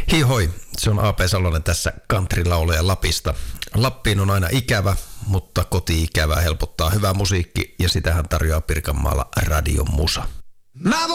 Hihoi, se on A.P. Salonen tässä countrylaulaja Lapista. Lappiin on aina ikävä, mutta koti-ikävää helpottaa hyvä musiikki ja sitähän tarjoaa Pirkanmaalla Radion Musa.